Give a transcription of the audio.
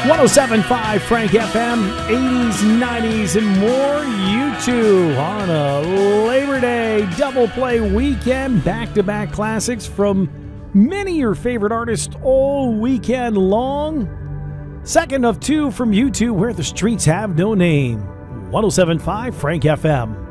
107.5 Frank FM, 80s, 90s, and more. YouTube on a Labor Day double play weekend. Back-to-back classics from many of your favorite artists all weekend long. Second of two from YouTube, Where the Streets Have No Name. 107.5 Frank FM.